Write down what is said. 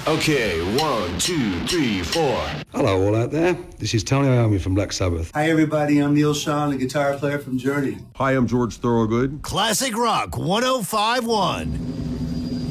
Okay, 1, 2, 3, 4. Hello, all out there. This is Tony Iommi from Black Sabbath. Hi, everybody. I'm Neil Schon, a guitar player from Journey. Hi, I'm George Thorogood. Classic Rock 1051.